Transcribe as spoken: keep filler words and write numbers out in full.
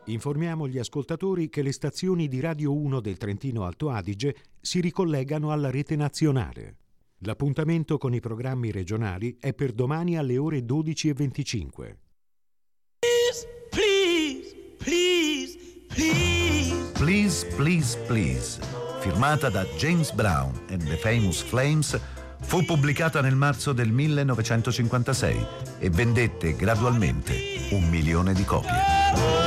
Informiamo gli ascoltatori che le stazioni di Radio uno del Trentino Alto Adige si ricollegano alla rete nazionale. L'appuntamento con i programmi regionali è per domani alle ore dodici e venticinque. Please, please, please, Please, Please, Please, firmata da James Brown and the Famous Flames, fu pubblicata nel marzo del millenovecentocinquantasei e vendette gradualmente un milione di copie.